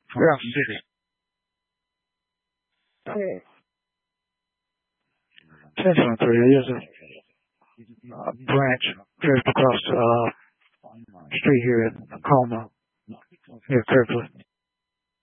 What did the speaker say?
Ground City. Central 3. There's a branch just across the street here in Tacoma, near Kirkland.